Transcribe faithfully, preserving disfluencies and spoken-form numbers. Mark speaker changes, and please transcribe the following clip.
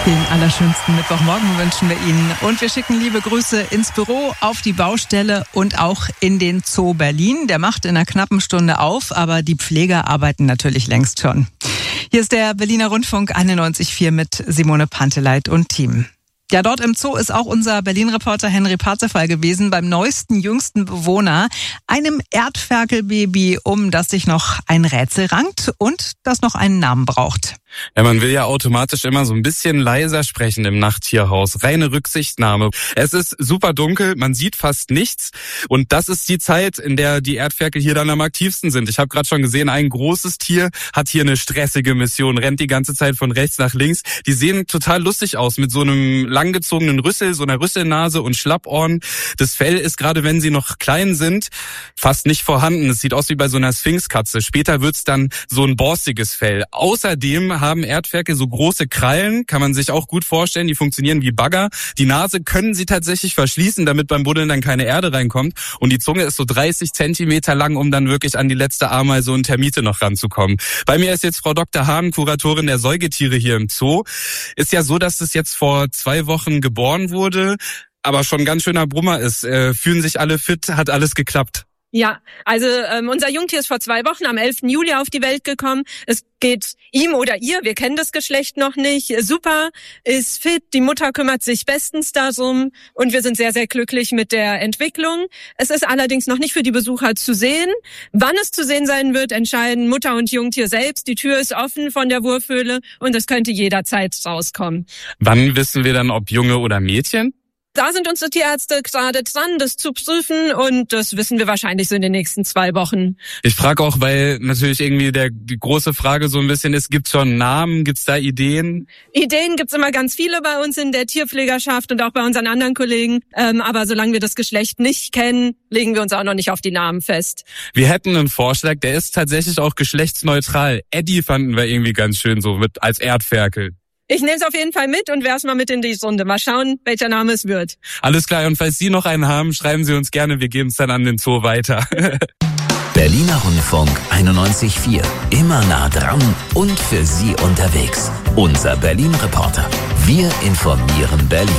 Speaker 1: Den allerschönsten Mittwochmorgen wünschen wir Ihnen. Und wir schicken liebe Grüße ins Büro, auf die Baustelle und auch in den Zoo Berlin. Der macht in einer knappen Stunde auf, aber die Pfleger arbeiten natürlich längst schon. Hier ist der Berliner Rundfunk einundneunzig Komma vier mit Simone Panteleit und Team. Ja, dort im Zoo ist auch unser Berlin-Reporter Henry Parzefall gewesen, beim neuesten, jüngsten Bewohner, einem Erdferkelbaby, um das sich noch ein Rätsel rankt und das noch einen Namen braucht.
Speaker 2: Ja, man will ja automatisch immer so ein bisschen leiser sprechen im Nachttierhaus. Reine Rücksichtnahme. Es ist super dunkel, man sieht fast nichts. Und das ist die Zeit, in der die Erdferkel hier dann am aktivsten sind. Ich habe gerade schon gesehen, ein großes Tier hat hier eine stressige Mission, rennt die ganze Zeit von rechts nach links. Die sehen total lustig aus mit so einem langgezogenen Rüssel, so einer Rüsselnase und Schlappohren. Das Fell ist, gerade wenn sie noch klein sind, fast nicht vorhanden. Es sieht aus wie bei so einer Sphinxkatze. Später wird's dann so ein borstiges Fell. Außerdem haben Erdferkel so große Krallen, kann man sich auch gut vorstellen, die funktionieren wie Bagger. Die Nase können sie tatsächlich verschließen, damit beim Buddeln dann keine Erde reinkommt. Und die Zunge ist so dreißig Zentimeter lang, um dann wirklich an die letzte Ameise und Termite noch ranzukommen. Bei mir ist jetzt Frau Doktor Hahn, Kuratorin der Säugetiere hier im Zoo. Ist ja so, dass es jetzt vor zwei Wochen geboren wurde, aber schon ein ganz schöner Brummer ist. Äh, fühlen sich alle fit, hat alles geklappt?
Speaker 3: Ja, also ähm, unser Jungtier ist vor zwei Wochen am elften Juli auf die Welt gekommen. Es geht ihm oder ihr, wir kennen das Geschlecht noch nicht, super, ist fit, die Mutter kümmert sich bestens darum und wir sind sehr, sehr glücklich mit der Entwicklung. Es ist allerdings noch nicht für die Besucher zu sehen. Wann es zu sehen sein wird, entscheiden Mutter und Jungtier selbst. Die Tür ist offen von der Wurfhöhle und es könnte jederzeit rauskommen.
Speaker 2: Wann wissen wir dann, ob Junge oder Mädchen?
Speaker 3: Da sind unsere Tierärzte gerade dran, das zu prüfen und das wissen wir wahrscheinlich so in den nächsten zwei Wochen.
Speaker 2: Ich frage auch, weil natürlich irgendwie der, die große Frage so ein bisschen ist, gibt's schon Namen, gibt's da Ideen?
Speaker 3: Ideen gibt's immer ganz viele bei uns in der Tierpflegerschaft und auch bei unseren anderen Kollegen, ähm, aber solange wir das Geschlecht nicht kennen, legen wir uns auch noch nicht auf die Namen fest.
Speaker 2: Wir hätten einen Vorschlag, der ist tatsächlich auch geschlechtsneutral. Eddie fanden wir irgendwie ganz schön so mit als Erdferkel.
Speaker 3: Ich nehme es auf jeden Fall mit und werf's mal mit in die Runde. Mal schauen, welcher Name es wird.
Speaker 2: Alles klar, und falls Sie noch einen haben, schreiben Sie uns gerne, wir geben es dann an den Zoo weiter.
Speaker 4: Berliner Rundfunk einundneunzig Komma vier. Immer nah dran und für Sie unterwegs. Unser Berlin-Reporter. Wir informieren Berlin.